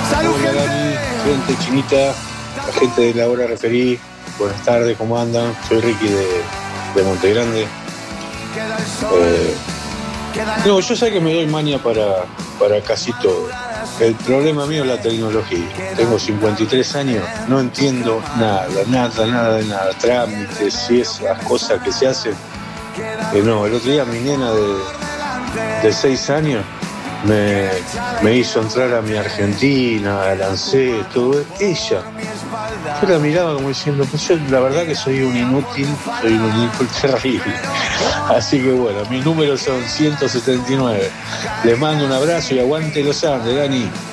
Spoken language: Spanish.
Hola Dani, gente chinita, la gente de la hora referí. Buenas tardes, ¿cómo andan? Soy Ricky de Monte Grande. No, yo sé que me doy maña para casi todo. El problema mío es la tecnología. Tengo 53 años, no entiendo nada de nada. Trámites y esas cosas que se hacen. No, el otro día mi nena de 6 años me hizo entrar a mi Argentina, al ANSES, todo. Ella. Yo la miraba como diciendo, pues yo la verdad que soy un inútil terrible. Así que bueno, mis números son 179. Les mando un abrazo y aguante los Andes, Dani.